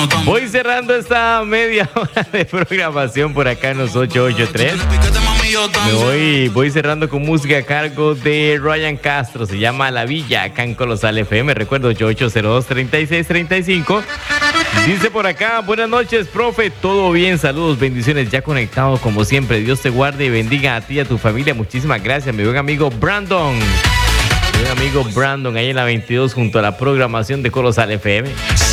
Voy cerrando esta media hora de programación por acá en los 883. Voy cerrando con música a cargo de Ryan Castro. Se llama La Villa, acá en Colosal FM. Recuerdo 8802-3635. Dice por acá, buenas noches, profe. Todo bien, saludos, bendiciones. Ya conectado como siempre. Dios te guarde y bendiga a ti y a tu familia. Muchísimas gracias, mi buen amigo Brandon. Mi buen amigo Brandon, ahí en la 22 junto a la programación de Colosal FM.